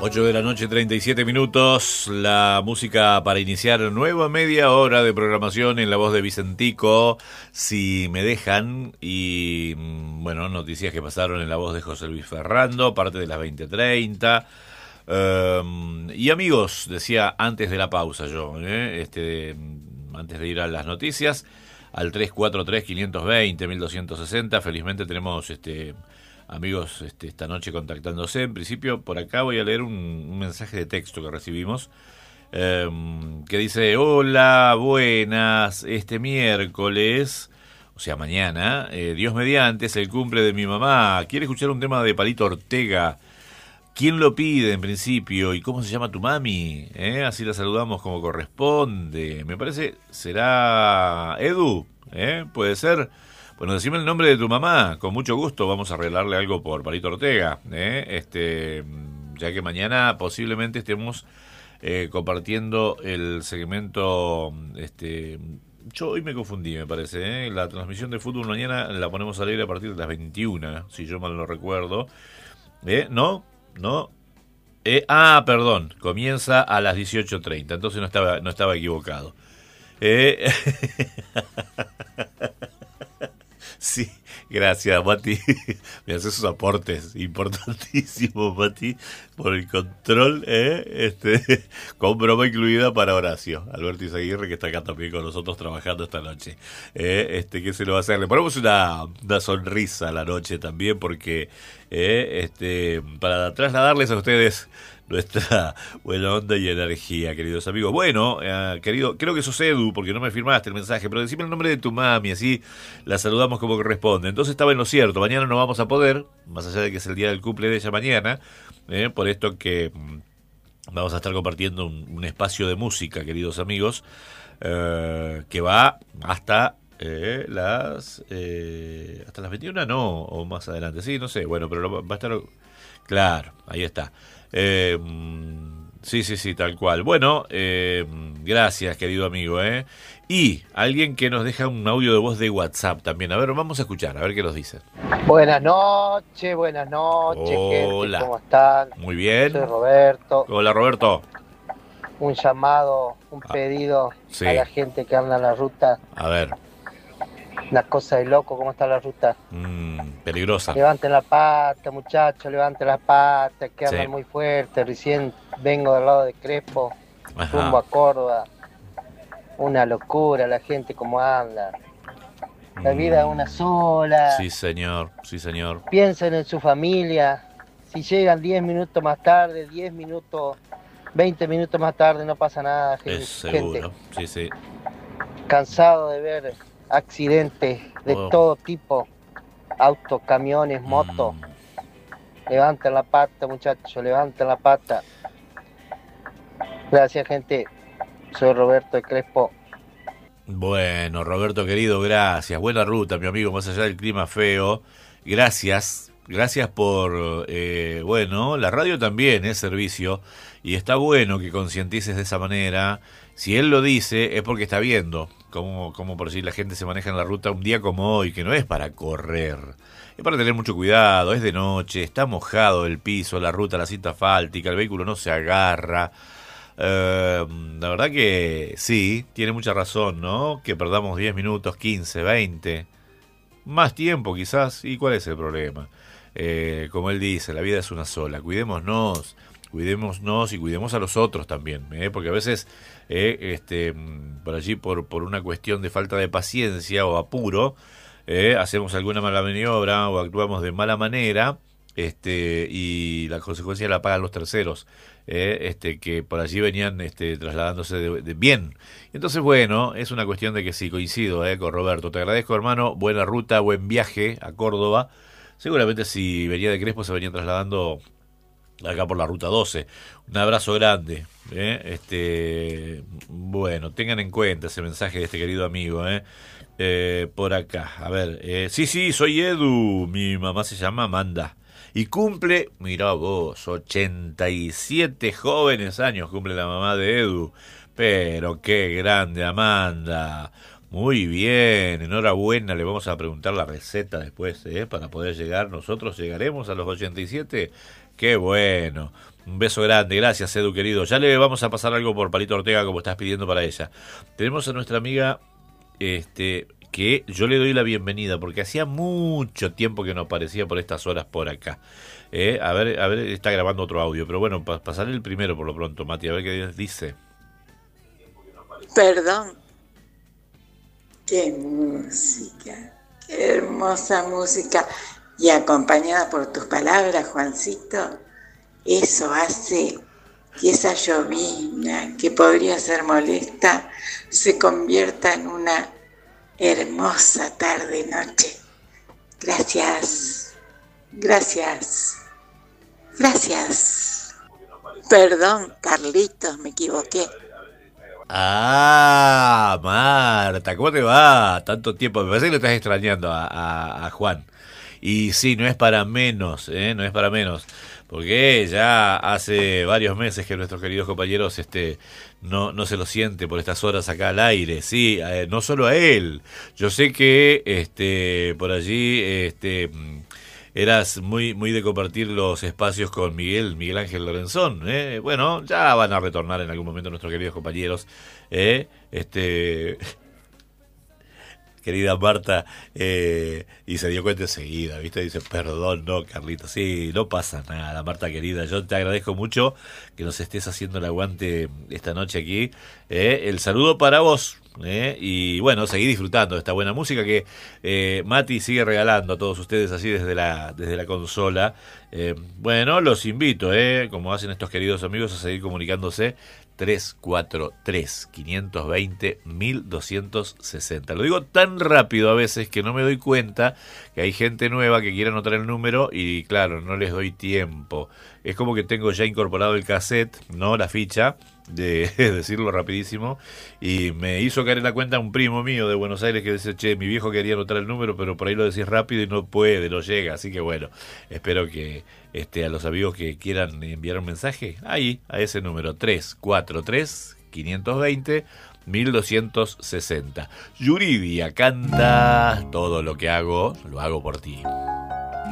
8 de la noche, 37 minutos. La música para iniciar nueva media hora de programación en la voz de Vicentico, si me dejan. Y bueno, noticias que pasaron en la voz de José Luis Ferrando, parte de las 20:30. Y amigos, decía antes de la pausa yo, antes de ir a las noticias, al 343-520-1260. Felizmente tenemos amigos esta noche contactándose. En principio, por acá voy a leer un mensaje de texto que recibimos, que dice: hola, buenas, este miércoles, o sea mañana, Dios mediante, es el cumple de mi mamá. ¿Quiere escuchar un tema de Palito Ortega? ¿Quién lo pide en principio? ¿Y cómo se llama tu mami? Así la saludamos como corresponde. Me parece, ¿será Edu? ¿Puede ser? Bueno, decime el nombre de tu mamá, con mucho gusto vamos a arreglarle algo por Palito Ortega, ya que mañana posiblemente estemos compartiendo el segmento, yo hoy me confundí, me parece, la transmisión de fútbol mañana la ponemos al aire a partir de las 21, si yo mal no recuerdo, ¿no? Perdón, comienza a las 18:30, entonces no estaba equivocado. Sí, gracias, Mati. Me haces esos aportes importantísimos, Mati, por el control, con broma incluida para Horacio Alberto Izaguirre, que está acá también con nosotros trabajando esta noche. ¿Qué se lo va a hacer? Le ponemos una sonrisa a la noche también, porque para trasladarles a ustedes nuestra buena onda y energía, queridos amigos. Bueno, querido, creo que sos Edu, porque no me firmaste el mensaje, pero decime el nombre de tu mami, así la saludamos como corresponde. Entonces estaba en lo cierto, mañana no vamos a poder, más allá de que es el día del cumple de ella mañana, por esto que vamos a estar compartiendo un espacio de música, queridos amigos, que va hasta las 21, no, o más adelante, sí, no sé, bueno, pero va a estar, claro, ahí está. Sí, tal cual. Bueno, gracias, querido amigo, Y alguien que nos deja un audio de voz de WhatsApp también. A ver, vamos a escuchar, a ver qué nos dice. Buenas noches, Hola. gente, ¿cómo están? Muy bien. Soy Roberto. Hola, Roberto. Un llamado, un pedido sí. a la gente que anda en la ruta. A ver. Una cosa de loco, ¿cómo está la ruta? Peligrosa. Levanten la pata, muchachos, levanten la pata, que andan muy fuerte. Recién vengo del lado de Crespo, rumbo a Córdoba. Una locura la gente como anda. La vida es una sola. Sí, señor. Piensen en su familia. Si llegan 10 minutos más tarde, 10 minutos, 20 minutos más tarde, no pasa nada, gente. Es seguro, sí. Cansado de ver accidentes de todo tipo, autos, camiones, motos. Levanten la pata, muchachos, levanten la pata. Gracias, gente. Soy Roberto de Crespo. Bueno, Roberto querido, gracias. Buena ruta, mi amigo, más allá del clima feo. Gracias por, la radio también es servicio y está bueno que concientices de esa manera. Si él lo dice es porque está viendo como por si la gente se maneja en la ruta un día como hoy, que no es para correr, es para tener mucho cuidado, es de noche, está mojado el piso, la ruta, la cinta asfáltica, el vehículo no se agarra. La verdad que sí, tiene mucha razón, ¿no? Que perdamos 10 minutos, 15, 20, más tiempo quizás. ¿Y cuál es el problema? Como él dice, la vida es una sola. Cuidémonos y cuidemos a los otros también, porque a veces por allí por una cuestión de falta de paciencia o apuro, hacemos alguna mala maniobra o actuamos de mala manera, y la consecuencia la pagan los terceros, que por allí venían trasladándose de bien. Entonces, bueno, es una cuestión de que sí, coincido con Roberto. Te agradezco, hermano. Buena ruta, buen viaje a Córdoba. Seguramente si venía de Crespo se venía trasladando acá por la ruta 12. Un abrazo grande. Bueno, tengan en cuenta ese mensaje de este querido amigo. Por acá, a ver. Sí, soy Edu. Mi mamá se llama Amanda. Y cumple, mirá vos, 87 jóvenes años cumple la mamá de Edu. Pero qué grande, Amanda. Muy bien, enhorabuena. Le vamos a preguntar la receta después, para poder llegar. Nosotros llegaremos a los 87. Qué bueno. Un beso grande, gracias Edu querido. Ya le vamos a pasar algo por Palito Ortega como estás pidiendo para ella. Tenemos a nuestra amiga que yo le doy la bienvenida porque hacía mucho tiempo que no aparecía por estas horas por acá. A ver, está grabando otro audio, pero bueno, pasarle el primero por lo pronto, Mati, a ver qué dice. Perdón. Qué música, qué hermosa música. Y acompañada por tus palabras, Juancito, eso hace que esa llovizna que podría ser molesta se convierta en una hermosa tarde-noche. Gracias, gracias, gracias. Perdón, Carlitos, me equivoqué. Ah, Marta, ¿cómo te va? Tanto tiempo, me parece que lo estás extrañando a Juan. Y sí, no es para menos, no es para menos. Porque ya hace varios meses que nuestros queridos compañeros no se lo siente por estas horas acá al aire. Sí, no solo a él. Yo sé que por allí eras muy de compartir los espacios con Miguel Ángel Lorenzón. Bueno, ya van a retornar en algún momento nuestros queridos compañeros. Querida Marta, y se dio cuenta enseguida, ¿viste? Dice, perdón, no, Carlito. Sí, no pasa nada, Marta querida. Yo te agradezco mucho que nos estés haciendo el aguante esta noche aquí. El saludo para vos. Y bueno, seguí disfrutando de esta buena música que Mati sigue regalando a todos ustedes así desde la consola. Bueno, los invito, como hacen estos queridos amigos, a seguir comunicándose. 343-520-1260. Lo digo tan rápido a veces que no me doy cuenta que hay gente nueva que quiere anotar el número y claro, no les doy tiempo. Es como que tengo ya incorporado el cassette, no la ficha, de decirlo rapidísimo, y me hizo caer en la cuenta un primo mío de Buenos Aires que dice, che, mi viejo quería anotar el número, pero por ahí lo decís rápido y no puede, no llega. Así que bueno, espero que a los amigos que quieran enviar un mensaje, ahí, a ese número, 343-520-1260. Yuridia canta Todo lo que hago, lo hago por ti.